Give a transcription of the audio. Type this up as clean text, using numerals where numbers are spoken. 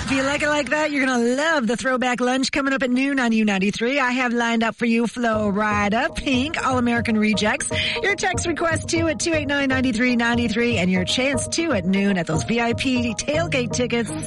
If you like it like that, you're going to love the throwback lunch coming up at noon on U93. I have lined up for you Flo Rida, Pink, All-American Rejects. Your text request too at 289-9393 and your chance too at noon at those VIP tailgate tickets.